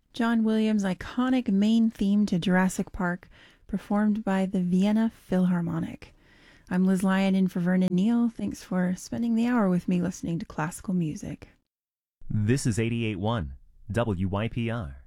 John Williams' iconic main theme to Jurassic Park, performed by the Vienna Philharmonic. I'm Liz Lyon in for Vernon Neal. Thanks for spending the hour with me listening to classical music. This is 88.1 WYPR.